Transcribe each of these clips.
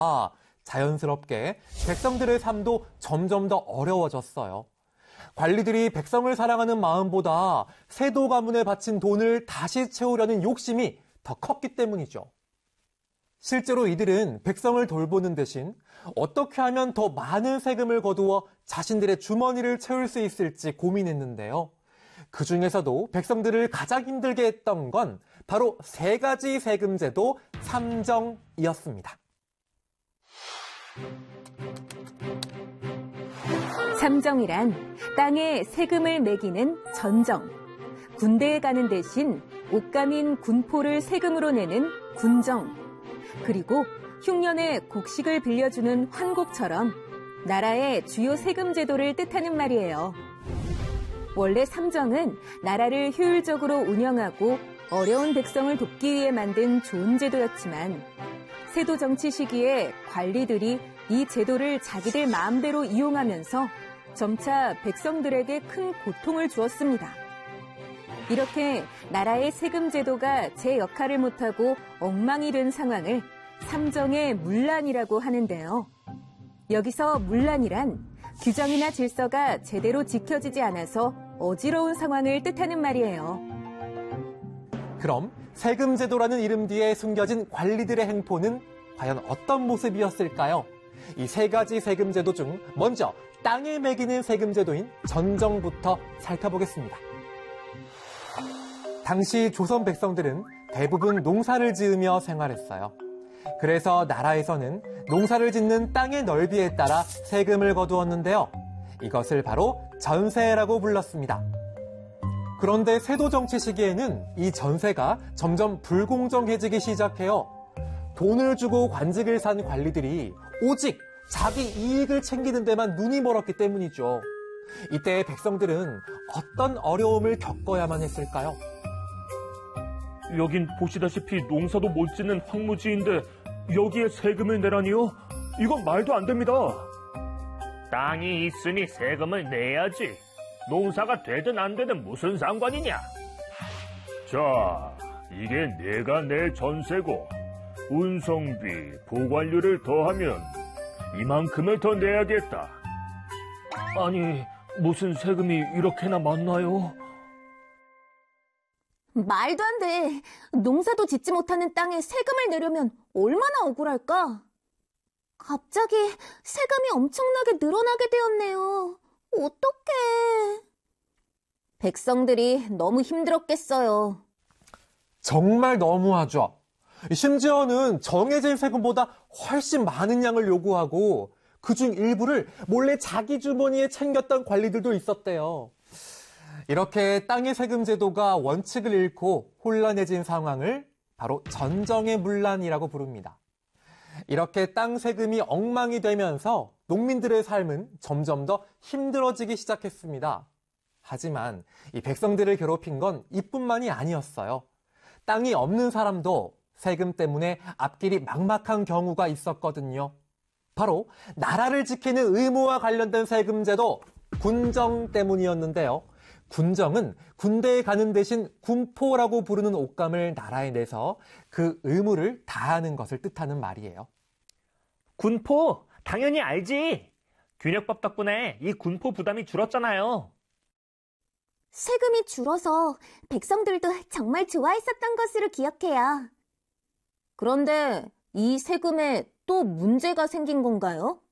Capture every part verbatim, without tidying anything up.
자연스럽게 백성들의 삶도 점점 더 어려워졌어요. 관리들이 백성을 사랑하는 마음보다 세도 가문에 바친 돈을 다시 채우려는 욕심이 더 컸기 때문이죠. 실제로 이들은 백성을 돌보는 대신 어떻게 하면 더 많은 세금을 거두어 자신들의 주머니를 채울 수 있을지 고민했는데요. 그 중에서도 백성들을 가장 힘들게 했던 건 바로 세 가지 세금제도 삼정이었습니다. 삼정이란 땅에 세금을 매기는 전정, 군대에 가는 대신 옷감인 군포를 세금으로 내는 군정, 그리고 흉년에 곡식을 빌려주는 환곡처럼 나라의 주요 세금 제도를 뜻하는 말이에요. 원래 삼정은 나라를 효율적으로 운영하고 어려운 백성을 돕기 위해 만든 좋은 제도였지만 세도 정치 시기에 관리들이 이 제도를 자기들 마음대로 이용하면서 점차 백성들에게 큰 고통을 주었습니다. 이렇게 나라의 세금 제도가 제 역할을 못하고 엉망이 된 상황을 삼정의 문란이라고 하는데요. 여기서 문란이란 규정이나 질서가 제대로 지켜지지 않아서 어지러운 상황을 뜻하는 말이에요. 그럼 세금 제도라는 이름 뒤에 숨겨진 관리들의 행포는 과연 어떤 모습이었을까요? 이 세 가지 세금 제도 중 먼저 땅에 매기는 세금 제도인 전정부터 살펴보겠습니다. 당시 조선 백성들은 대부분 농사를 지으며 생활했어요. 그래서 나라에서는 농사를 짓는 땅의 넓이에 따라 세금을 거두었는데요. 이것을 바로 전세라고 불렀습니다. 그런데 세도 정치 시기에는 이 전세가 점점 불공정해지기 시작해요. 돈을 주고 관직을 산 관리들이 오직 자기 이익을 챙기는 데만 눈이 멀었기 때문이죠. 이때 백성들은 어떤 어려움을 겪어야만 했을까요? 여긴 보시다시피 농사도 못 짓는 황무지인데 여기에 세금을 내라니요? 이건 말도 안 됩니다. 땅이 있으니 세금을 내야지. 농사가 되든 안 되든 무슨 상관이냐? 자, 이게 내가 낼 전세고 운송비, 보관료를 더하면 이만큼을 더 내야겠다. 아니, 무슨 세금이 이렇게나 많나요? 말도 안 돼. 농사도 짓지 못하는 땅에 세금을 내려면 얼마나 억울할까? 갑자기 세금이 엄청나게 늘어나게 되었네요. 어떡해. 백성들이 너무 힘들었겠어요. 정말 너무하죠. 심지어는 정해진 세금보다 훨씬 많은 양을 요구하고 그중 일부를 몰래 자기 주머니에 챙겼던 관리들도 있었대요. 이렇게 땅의 세금 제도가 원칙을 잃고 혼란해진 상황을 바로 전정의 문란이라고 부릅니다. 이렇게 땅 세금이 엉망이 되면서 농민들의 삶은 점점 더 힘들어지기 시작했습니다. 하지만 이 백성들을 괴롭힌 건 이뿐만이 아니었어요. 땅이 없는 사람도 세금 때문에 앞길이 막막한 경우가 있었거든요. 바로 나라를 지키는 의무와 관련된 세금 제도 군정 때문이었는데요. 군정은 군대에 가는 대신 군포라고 부르는 옷감을 나라에 내서 그 의무를 다하는 것을 뜻하는 말이에요. 군포, 당연히 알지. 균역법 덕분에 이 군포 부담이 줄었잖아요. 세금이 줄어서 백성들도 정말 좋아했었던 것으로 기억해요. 그런데 이 세금에 또 문제가 생긴 건가요?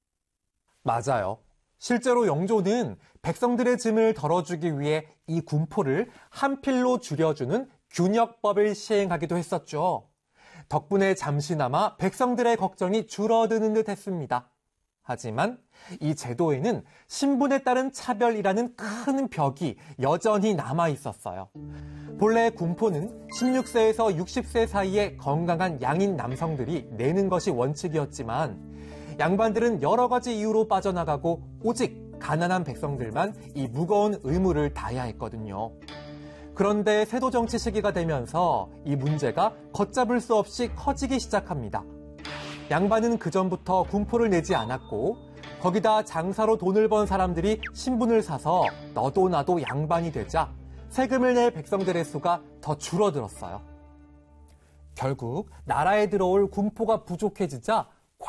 맞아요. 실제로 영조는 백성들의 짐을 덜어주기 위해 이 군포를 한 필로 줄여주는 균역법을 시행하기도 했었죠. 덕분에 잠시나마 백성들의 걱정이 줄어드는 듯 했습니다. 하지만 이 제도에는 신분에 따른 차별이라는 큰 벽이 여전히 남아 있었어요. 본래 군포는 십육 세에서 육십 세 사이의 건강한 양인 남성들이 내는 것이 원칙이었지만 양반들은 여러 가지 이유로 빠져나가고 오직 가난한 백성들만 이 무거운 의무를 다해야 했거든요. 그런데 세도 정치 시기가 되면서 이 문제가 걷잡을 수 없이 커지기 시작합니다. 양반은 그전부터 군포를 내지 않았고 거기다 장사로 돈을 번 사람들이 신분을 사서 너도 나도 양반이 되자 세금을 낼 백성들의 수가 더 줄어들었어요. 결국 나라에 들어올 군포가 부족해지자